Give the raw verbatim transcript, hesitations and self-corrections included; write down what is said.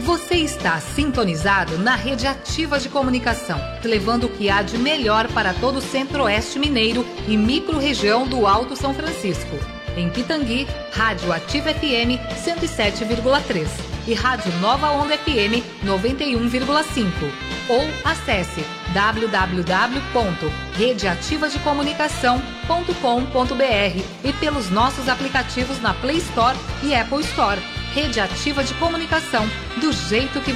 Você está sintonizado na Rede Ativa de Comunicação, levando o que há de melhor para todo o Centro-Oeste Mineiro e micro-região do Alto São Francisco. Em Pitangui, Rádio Ativa F M cento e sete vírgula três e Rádio Nova Onda F M noventa e um vírgula cinco. Ou acesse w w w ponto rede ativa de comunicação ponto com ponto b r e pelos nossos aplicativos na Play Store e Apple Store. Rede Ativa de Comunicação, do jeito que